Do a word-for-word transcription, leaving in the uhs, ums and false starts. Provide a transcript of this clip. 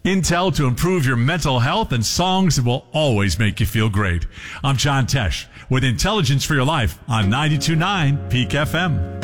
Intel to improve your mental health and songs that will always make you feel great. I'm John Tesh with Intelligence for Your Life on ninety-two point nine Peak F M.